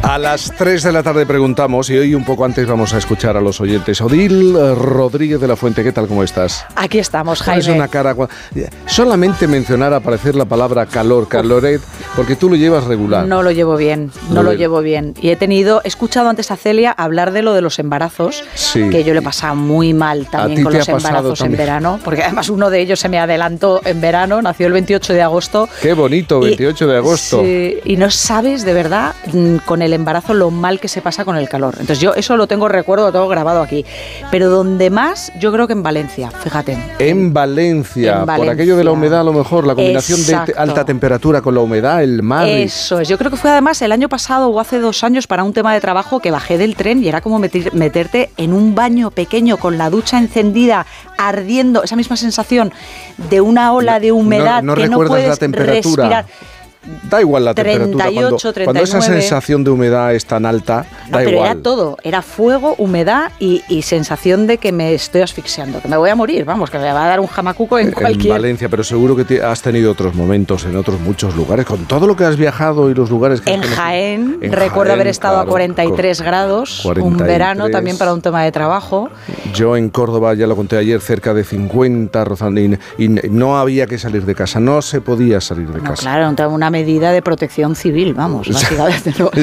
A las 3 de la tarde preguntamos, y hoy un poco antes vamos a escuchar a los oyentes. Odil Rodríguez de la Fuente, ¿qué tal? ¿Cómo estás? Aquí estamos, Jaime. Es una cara... Solamente mencionar aparecer la palabra calor, caloret, porque tú lo llevas regular. No lo llevo bien, no lo llevo bien. Y he escuchado antes a Celia hablar de lo de los embarazos, sí, que yo le he pasado muy mal también con los embarazos en verano, porque además uno de ellos se me adelantó en verano, nació el 28 de agosto. ¡Qué bonito, 28 de agosto! Sí, y no sabes de verdad con el embarazo lo mal que se pasa con el calor. Entonces yo eso lo tengo grabado aquí. Pero donde más, yo creo que en Valencia, fíjate. En Valencia, por aquello de la humedad a lo mejor, la combinación de alta temperatura con la humedad, el mar. Eso es, yo creo que fue además el año pasado o hace 2 años para un tema de trabajo que bajé del tren y era como meterte en un baño pequeño con la ducha encendida, ardiendo, esa misma sensación de una ola de humedad que no puedes la temperatura. Respirar. Da igual la 38, temperatura, cuando esa sensación de humedad es tan alta, no, da pero igual. Era todo, era fuego, humedad y sensación de que me estoy asfixiando, que me voy a morir, vamos, que me va a dar un jamacuco en cualquier... En Valencia, pero seguro que has tenido otros momentos en otros muchos lugares, con todo lo que has viajado y los lugares que... En Jaén, recuerdo haber estado a 43 grados, 43, un verano también para un tema de trabajo. Yo en Córdoba, ya lo conté ayer, cerca de 50, y no había que salir de casa, no se podía salir de casa. Claro, una medida de protección civil, vamos, básicamente. No,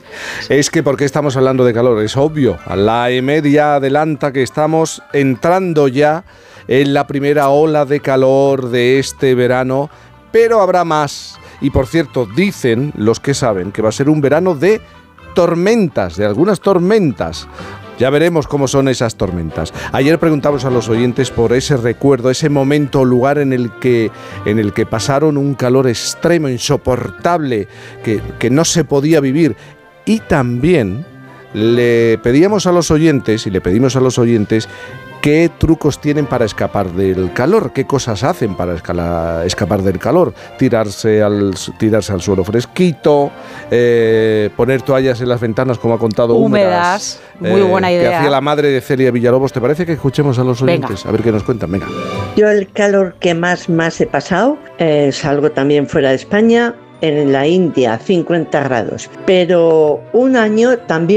es que ¿por qué estamos hablando de calor? Es obvio, la EMED ya adelanta que estamos entrando ya en la primera ola de calor de este verano, pero habrá más. Y por cierto, dicen los que saben que va a ser un verano de tormentas, de algunas tormentas. Ya veremos cómo son esas tormentas. Ayer preguntamos a los oyentes por ese recuerdo, ese momento o lugar en el que pasaron un calor extremo, insoportable, que no se podía vivir. Y también le pedimos a los oyentes qué trucos tienen para escapar del calor, qué cosas hacen para escapar del calor. Tirarse al suelo fresquito, poner toallas en las ventanas, como ha contado, húmedas. Muy buena idea. Que hacía la madre de Celia Villalobos. ¿Te parece que escuchemos a los oyentes? Venga. A ver qué nos cuentan. Venga. Yo el calor que más he pasado, salgo también fuera de España, en la India, 50 grados. Pero un año también